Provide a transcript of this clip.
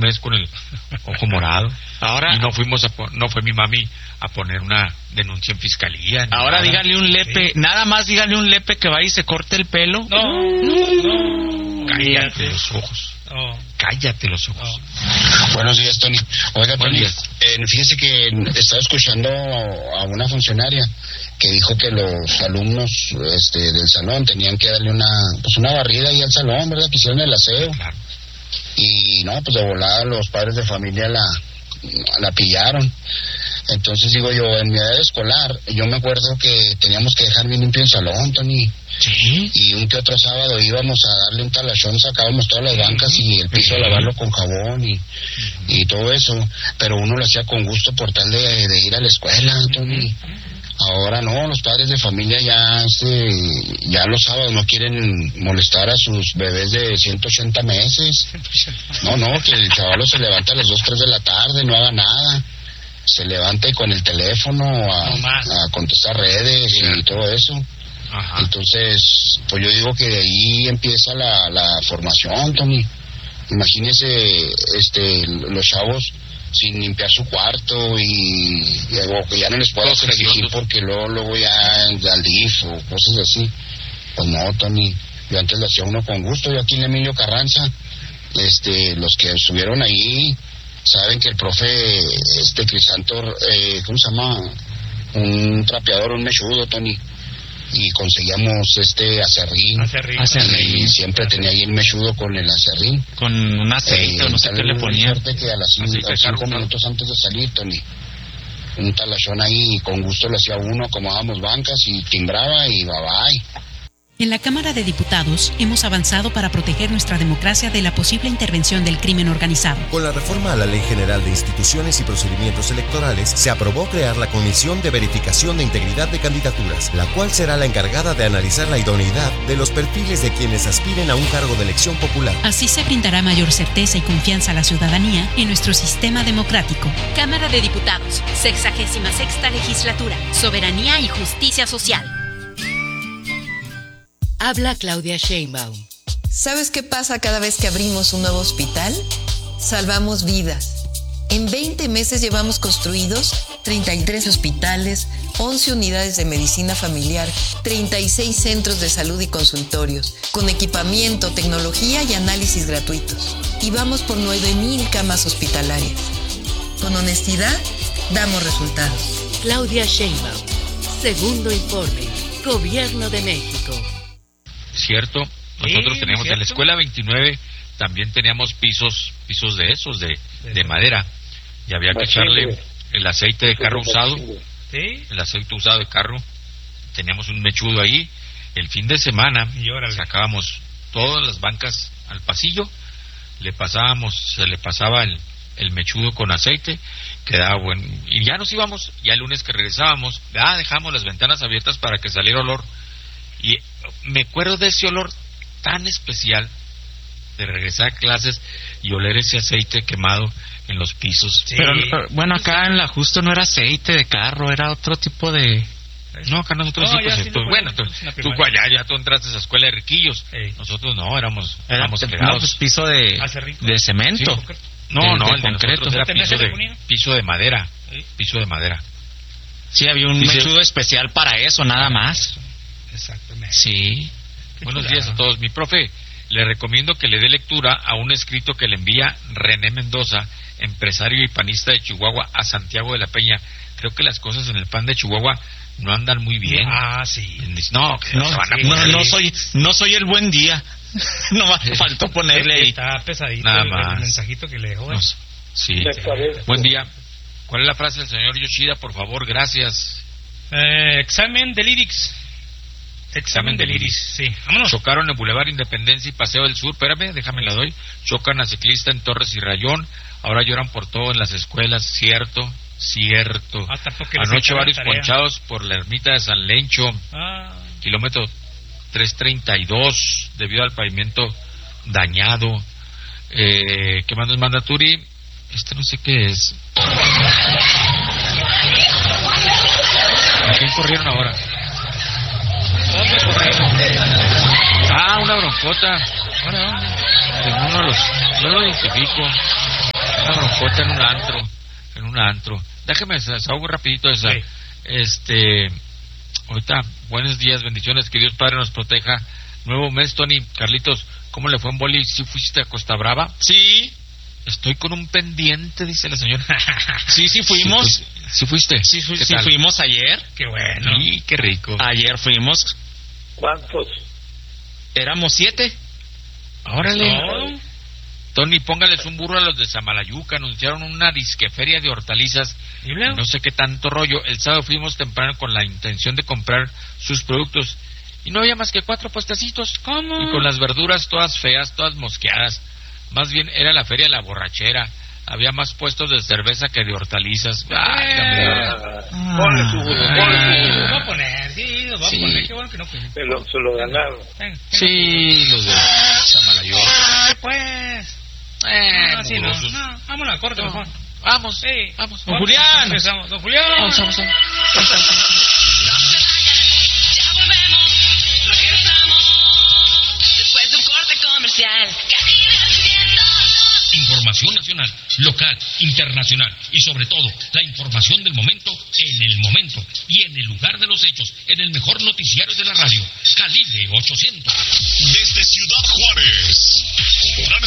mes con el ojo morado. Ahora, y no fue mi mami a poner una denuncia en fiscalía. Ahora nada. díganle un lepe, nada más díganle un lepe que vaya y se corte el pelo. No. Cállate los ojos. Cállate los ojos. Buenos días, Tony. Oiga, Buenos Tony, días. fíjese que estaba escuchando a una funcionaria que dijo que los alumnos del salón tenían que darle una barrida ahí al salón, ¿verdad? Que hicieron el aseo. Claro. Y no, pues de volada los padres de familia la pillaron. Entonces digo yo, en mi edad escolar, yo me acuerdo que teníamos que dejar bien limpio el salón, Tony. Sí. Y un que otro sábado íbamos a darle un talachón, sacábamos todas las bancas y el piso a lavarlo con jabón y todo eso. Pero uno lo hacía con gusto por tal de ir a la escuela, Tony. Ahora no, los padres de familia ya los sábados no quieren molestar a sus bebés de 180 meses. No, que el chavalo se levanta a las 2, 3 de la tarde, no haga nada. Se levanta y con el teléfono a contestar redes y todo eso. Ajá. Entonces, pues yo digo que de ahí empieza la formación, Tony. Imagínese, los chavos sin limpiar su cuarto y algo que ya no les puedo exigir porque luego ya al DIF o cosas así. Pues no, Tony, yo antes lo hacía uno con gusto. Yo aquí en Emilio Carranza, los que estuvieron ahí saben que el profe Crisantor, ¿cómo se llama? Un trapeador, un mechudo, Tony. Y conseguíamos acerrín. Y siempre tenía ahí el mechudo con el acerrín. Con un aceite o no sé qué le ponía. Que a las 5 minutos antes de salir, Tony, un talachón ahí, y con gusto lo hacía uno, acomodábamos bancas y timbraba y bye. En la Cámara de Diputados hemos avanzado para proteger nuestra democracia de la posible intervención del crimen organizado. Con la reforma a la Ley General de Instituciones y Procedimientos Electorales, se aprobó crear la Comisión de Verificación de Integridad de Candidaturas, la cual será la encargada de analizar la idoneidad de los perfiles de quienes aspiren a un cargo de elección popular. Así se brindará mayor certeza y confianza a la ciudadanía en nuestro sistema democrático. Cámara de Diputados, 66ª Legislatura, Soberanía y Justicia Social. Habla Claudia Sheinbaum. ¿Sabes qué pasa cada vez que abrimos un nuevo hospital? Salvamos vidas. En 20 meses llevamos construidos 33 hospitales, 11 unidades de medicina familiar, 36 centros de salud y consultorios, con equipamiento, tecnología y análisis gratuitos. Y vamos por 9,000 camas hospitalarias. Con honestidad, damos resultados. Claudia Sheinbaum. Segundo informe. Gobierno de México. Cierto, nosotros teníamos en la escuela 29 también teníamos pisos de esos de madera y había que echarle el aceite de carro usado, el aceite usado de carro. Teníamos un mechudo ahí. El fin de semana sacábamos todas las bancas al pasillo, se le pasaba el mechudo con aceite, quedaba bueno, y ya nos íbamos. Ya el lunes que regresábamos, dejamos las ventanas abiertas para que saliera olor. Y me acuerdo de ese olor tan especial de regresar a clases y oler ese aceite quemado en los pisos. Sí. Pero bueno, acá en la Justo no era aceite de carro, era otro tipo de... No, acá nosotros bueno, tú entraste a esa escuela de riquillos. Nosotros no, éramos pues piso de cemento. Sí, no, el de concreto. Era piso de madera. Piso de madera. Sí, había un mechudo especial para eso, nada más. Exactamente. Sí. Buenos días a todos. Mi profe, le recomiendo que le dé lectura a un escrito que le envía René Mendoza, empresario y panista de Chihuahua, a Santiago de la Peña. Creo que las cosas en el PAN de Chihuahua no andan muy bien. Sí. No soy el buen día. No faltó ponerle ahí. Está pesadito nada más. El mensajito que le dejó. Sí. Buen día. ¿Cuál es la frase del señor Yoshida, por favor? Gracias. Examen del IRIX. Examen del IRIX, sí. Vámonos. Chocaron en Boulevard Independencia y Paseo del Sur. Espérame, déjame la doy. Chocan a ciclista en Torres y Rayón. Ahora lloran por todo en las escuelas. Cierto. Anoche varios ponchados por la ermita de San Lencho. Kilómetro 332, debido al pavimento dañado. ¿Qué más nos manda Turi? No sé qué es. ¿A quién corrieron ahora? Una broncota. No lo identifico. Una broncota en un antro. Déjeme desahogo rapidito esa. Sí. Ahorita, buenos días, bendiciones, que Dios Padre nos proteja. Nuevo mes, Tony. Carlitos, ¿cómo le fue en boli? ¿Sí fuiste a Costa Brava? Sí. Estoy con un pendiente, dice la señora. Sí fuimos. ¿Sí fuiste? Sí fuimos ayer. Qué bueno. Sí, qué rico. Ayer fuimos. ¿Cuántos? Éramos 7. Órale. Oh. Tony, póngales un burro a los de Samalayuca. Anunciaron una disqueferia de hortalizas. No sé qué tanto rollo. El sábado fuimos temprano con la intención de comprar sus productos. Y no había más que 4 puestecitos. ¿Cómo? Y con las verduras todas feas, todas mosqueadas. Más bien era la feria de la borrachera. Había más puestos de cerveza que de hortalizas. Ponle su burro, Lo va a poner, lo va a poner. Qué bueno que no fue. Se lo ganaron. Sí, los de Samalayuca. Pues. No. Vámonos a corte mejor. Vamos. Don Julián. Don Julián. Vamos. No se vayan, ya volvemos. Regresamos después de un corte comercial. Información nacional, local, internacional y sobre todo la información del momento en el momento y en el lugar de los hechos, en el mejor noticiario de la radio, Calibre 800. Desde Ciudad Juárez,